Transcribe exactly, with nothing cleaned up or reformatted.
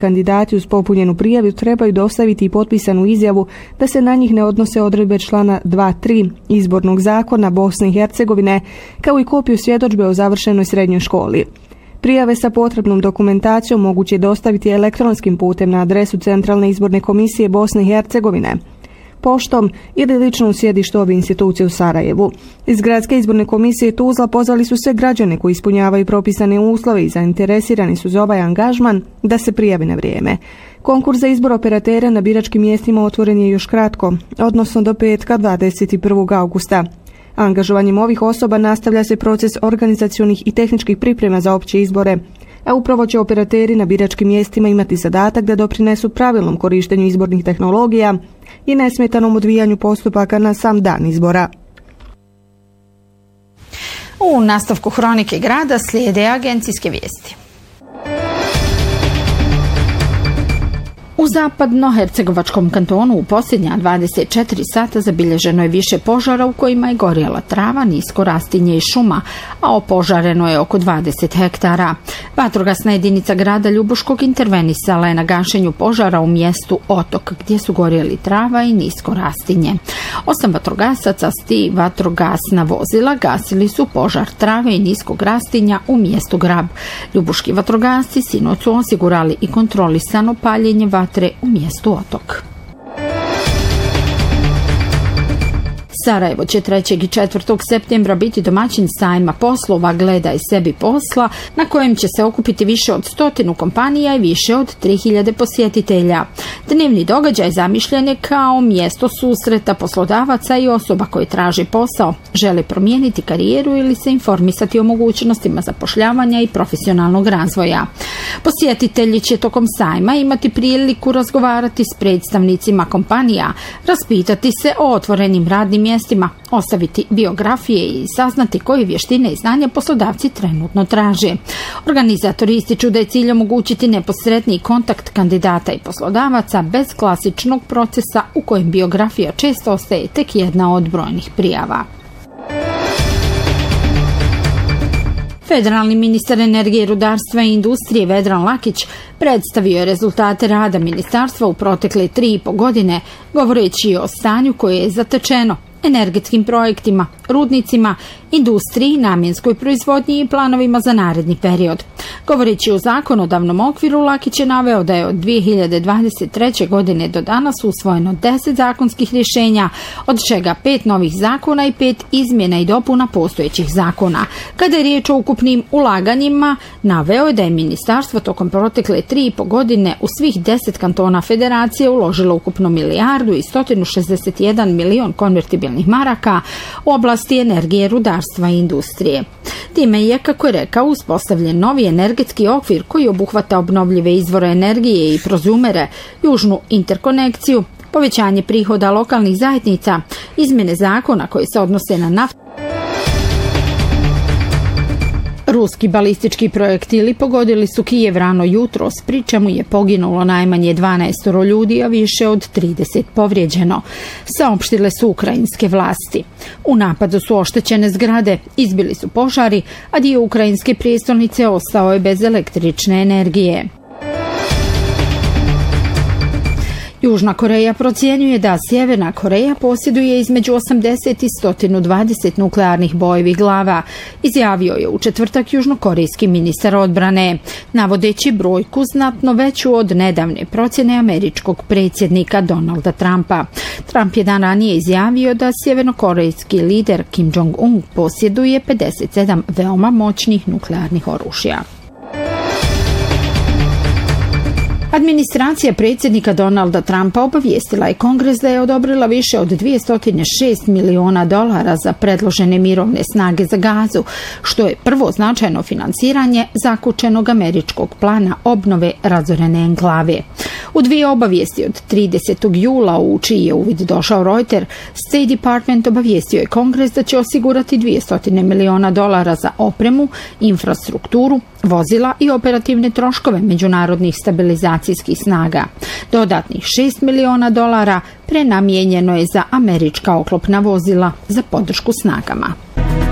Kandidati uz popunjenu prijavu trebaju dostaviti i potpisanu izjavu da se na njih ne odnose odredbe člana dva tri Izbornog zakona Bosne i Hercegovine, kao i kopiju svjedodžbe o završenoj srednjoj školi. Prijave sa potrebnom dokumentacijom moguće je dostaviti elektronskim putem na adresu Centralne izborne komisije Bosne i Hercegovine, poštom ili lično u sjedištu ove institucije u Sarajevu. Iz Gradske izborne komisije Tuzla pozvali su sve građane koji ispunjavaju propisane uslove i zainteresirani su za ovaj angažman da se prijave na vrijeme. Konkurs za izbor operatera na biračkim mjestima otvoren je još kratko, odnosno do petka dvadeset prvog augusta. Angažovanjem ovih osoba nastavlja se proces organizacionih i tehničkih priprema za opće izbore, a upravo će operateri na biračkim mjestima imati zadatak da doprinesu pravilnom korištenju izbornih tehnologija i nesmetanom odvijanju postupaka na sam dan izbora. U nastavku Hronike grada slijede agencijske vijesti. U zapadno-hercegovačkom kantonu u posljednja dvadeset četiri sata zabilježeno je više požara u kojima je gorjela trava, nisko rastinje i šuma, a opožareno je oko dvadeset hektara. Vatrogasna jedinica grada Ljubuškog intervenisala je na gašenju požara u mjestu Otok, gdje su gorjeli trava i nisko rastinje. Osam vatrogasaca s tri vatrogasna vozila gasili su požar trave i niskog rastinja u mjestu Grab. Ljubuški vatrogasci sinoć su osigurali i kontrolisano paljenje vatre u mjestu Otok. Sarajevo će trećeg i četvrtog septembra biti domaćin sajma poslova Gledaj sebi posla, na kojem će se okupiti više od stotinu kompanija i više od tri hiljade posjetitelja. Dnevni događaj zamišljen je kao mjesto susreta poslodavaca i osoba koje traže posao, žele promijeniti karijeru ili se informisati o mogućnostima zapošljavanja i profesionalnog razvoja. Posjetitelji će tokom sajma imati priliku razgovarati s predstavnicima kompanija, raspitati se o otvorenim radnim mjestima, ostaviti biografije i saznati koje vještine i znanja poslodavci trenutno traže. Organizatori ističu da je cilj omogućiti neposredni kontakt kandidata i poslodavaca bez klasičnog procesa u kojem biografija često ostaje tek jedna od brojnih prijava. Federalni ministar energije, rudarstva i industrije Vedran Lakić predstavio je rezultate rada ministarstva u protekle tri i po godine, govoreći o stanju koje je zatečeno energetskim projektima, rudnicima, industriji, namjenskoj proizvodnji i planovima za naredni period. Govoreći o zakonodavnom okviru, Lakić je naveo da je od dvije hiljade dvadeset treće. godine do danas usvojeno deset zakonskih rješenja, od čega pet novih zakona i pet izmjena i dopuna postojećih zakona. Kada je riječ o ukupnim ulaganjima, naveo je da je ministarstvo tokom protekle tri i po godine u svih deset kantona federacije uložilo ukupno milijardu i sto šezdeset jedan milion konvertibilnih maraka u oblasti energije, rudarstva i industrije. Time je, kako je rekao, uspostavljen novi energetski okvir koji obuhvata obnovljive izvore energije i prozumere, južnu interkonekciju, povećanje prihoda lokalnih zajednica, izmjene zakona koje se odnose na naftu. Ruski balistički projektili pogodili su Kijev rano jutros, pri čemu je poginulo najmanje dvanaest ljudi, a više od trideset povrijeđeno, saopštile su ukrajinske vlasti. U napadu su oštećene zgrade, izbili su požari, a dio ukrajinske prijestolnice ostao je bez električne energije. Južna Koreja procjenjuje da Sjeverna Koreja posjeduje između osamdeset i sto dvadeset nuklearnih bojevih glava, izjavio je u četvrtak južnokorejski ministar odbrane, navodeći brojku znatno veću od nedavne procjene američkog predsjednika Donalda Trumpa. Trump je dan ranije izjavio da sjevernokorejski lider Kim Jong-un posjeduje pedeset sedam veoma moćnih nuklearnih oružja. Administracija predsjednika Donalda Trumpa obavijestila je Kongres da je odobrila više od dvjesto šest miliona dolara za predložene mirovne snage za Gazu, što je prvo značajno financiranje zakučenog američkog plana obnove razorene enklave. U dvije obavijesti od tridesetog jula, u čiji je uvid došao Reuters, State Department obavijestio je Kongres da će osigurati dvjesto miliona dolara za opremu, infrastrukturu, vozila i operativne troškove međunarodnih stabilizacijskih snaga. Dodatnih šest miliona dolara prenamijenjeno je za američka oklopna vozila za podršku snagama.